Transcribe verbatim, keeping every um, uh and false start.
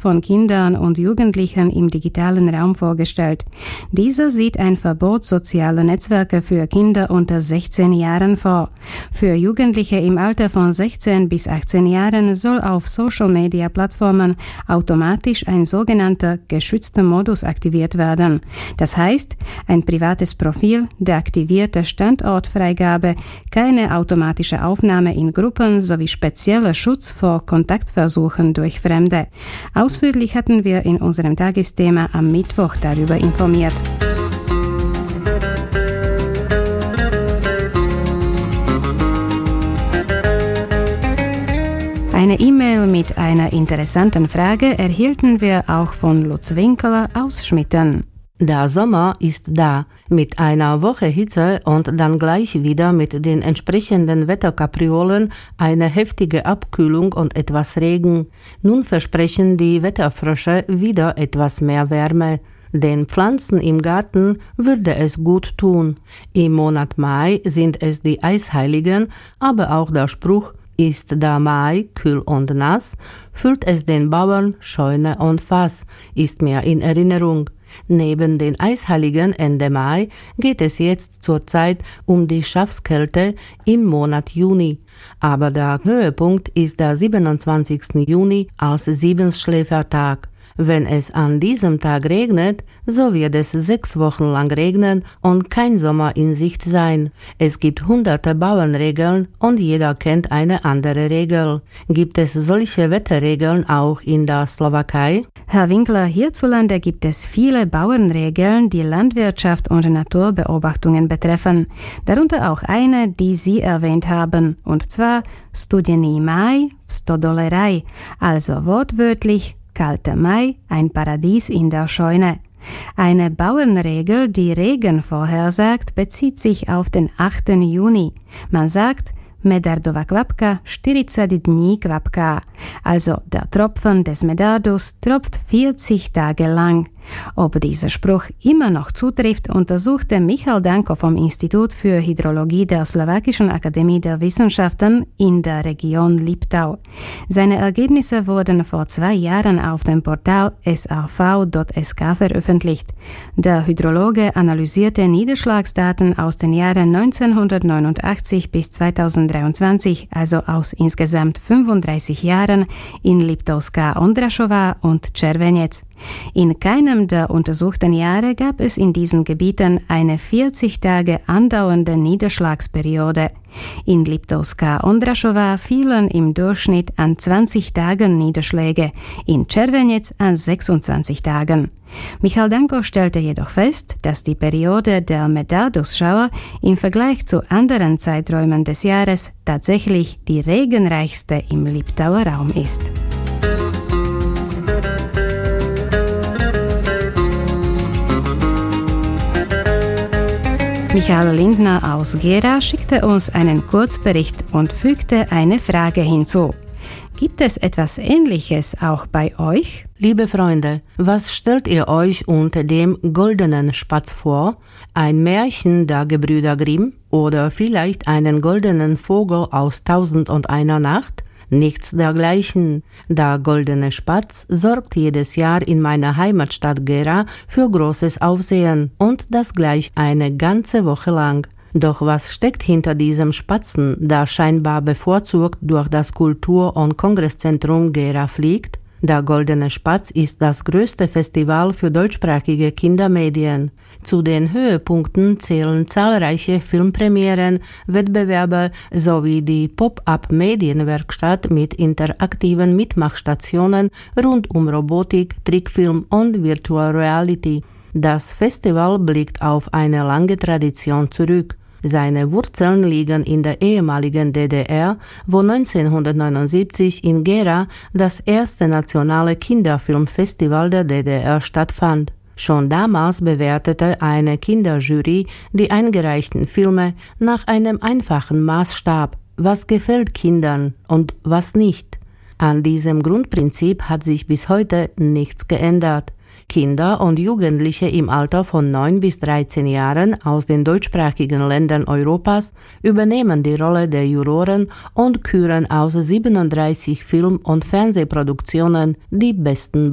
von Kindern und Jugendlichen im digitalen Raum vorgestellt. Dieser sieht ein Verbot sozialer Netzwerke für Kinder unter sechzehn Jahren vor. Für Jugendliche im Alter von sechzehn bis achtzehn Jahren soll auf Social-Media-Plattformen automatisch ein sogenannter geschützter Modus aktiviert werden. Das heißt, ein privates Profil, deaktivierte Standortfreigabe, keine automatische Aufnahme in Gruppen sowie spezieller Schutz vor Kontaktversuchen durch Fremde. Ausführlich hatten wir in unserem Tagesthema am Mittwoch darüber informiert. Eine E-Mail mit einer interessanten Frage erhielten wir auch von Lutz Winkler aus Schmitten. Der Sommer ist da, mit einer Woche Hitze und dann gleich wieder mit den entsprechenden Wetterkapriolen eine heftige Abkühlung und etwas Regen. Nun versprechen die Wetterfrösche wieder etwas mehr Wärme. Den Pflanzen im Garten würde es gut tun. Im Monat Mai sind es die Eisheiligen, aber auch der Spruch „Ist der Mai kühl und nass?“ füllt es den Bauern Scheune und Fass, ist mir in Erinnerung. Neben den Eisheiligen Ende Mai geht es jetzt zurzeit um die Schafskälte im Monat Juni. Aber der Höhepunkt ist der siebenundzwanzigsten Juni als Siebenschläfertag. Wenn es an diesem Tag regnet, so wird es sechs Wochen lang regnen und kein Sommer in Sicht sein. Es gibt hunderte Bauernregeln und jeder kennt eine andere Regel. Gibt es solche Wetterregeln auch in der Slowakei? Herr Winkler, hierzulande gibt es viele Bauernregeln, die Landwirtschaft und Naturbeobachtungen betreffen. Darunter auch eine, die Sie erwähnt haben, und zwar Studený Maj v Stodoleraj, also wortwörtlich kalter Mai, ein Paradies in der Scheune. Eine Bauernregel, die Regen vorhersagt, bezieht sich auf den achten Juni. Man sagt, Medardova kvapka, štyridsať dní kvapka. Also der Tropfen des Medardus tropft vierzig Tage lang. Ob dieser Spruch immer noch zutrifft, untersuchte Michal Danko vom Institut für Hydrologie der Slowakischen Akademie der Wissenschaften in der Region Liptau. Seine Ergebnisse wurden vor zwei Jahren auf dem Portal s r v punkt s k veröffentlicht. Der Hydrologe analysierte Niederschlagsdaten aus den Jahren neunzehnhundertneunundachtzig bis zweitausenddreiundzwanzig, also aus insgesamt fünfunddreißig Jahren in Liptovská Ondrašová und Červenec. In keinem der untersuchten Jahre gab es in diesen Gebieten eine vierzig Tage andauernde Niederschlagsperiode. In Liptovská Ondrašová fielen im Durchschnitt an zwanzig Tagen Niederschläge, in Červenec an sechsundzwanzig Tagen. Michal Danko stellte jedoch fest, dass die Periode der Medardus-Schauer im Vergleich zu anderen Zeiträumen des Jahres tatsächlich die regenreichste im Liptauer Raum ist. Michael Lindner aus Gera schickte uns einen Kurzbericht und fügte eine Frage hinzu. Gibt es etwas Ähnliches auch bei euch? Liebe Freunde, was stellt ihr euch unter dem goldenen Spatz vor? Ein Märchen der Gebrüder Grimm oder vielleicht einen goldenen Vogel aus Tausend und einer Nacht? Nichts dergleichen. Der goldene Spatz sorgt jedes Jahr in meiner Heimatstadt Gera für großes Aufsehen und das gleich eine ganze Woche lang. Doch was steckt hinter diesem Spatzen, der scheinbar bevorzugt durch das Kultur- und Kongresszentrum Gera fliegt? Der Goldene Spatz ist das größte Festival für deutschsprachige Kindermedien. Zu den Höhepunkten zählen zahlreiche Filmpremieren, Wettbewerbe sowie die Pop-up-Medienwerkstatt mit interaktiven Mitmachstationen rund um Robotik, Trickfilm und Virtual Reality. Das Festival blickt auf eine lange Tradition zurück. Seine Wurzeln liegen in der ehemaligen D D R, wo neunzehnhundertneunundsiebzig in Gera das erste nationale Kinderfilmfestival der D D R stattfand. Schon damals bewertete eine Kinderjury die eingereichten Filme nach einem einfachen Maßstab: Was gefällt Kindern und was nicht? An diesem Grundprinzip hat sich bis heute nichts geändert. Kinder und Jugendliche im Alter von neun bis dreizehn Jahren aus den deutschsprachigen Ländern Europas übernehmen die Rolle der Juroren und küren aus siebenunddreißig Film- und Fernsehproduktionen die besten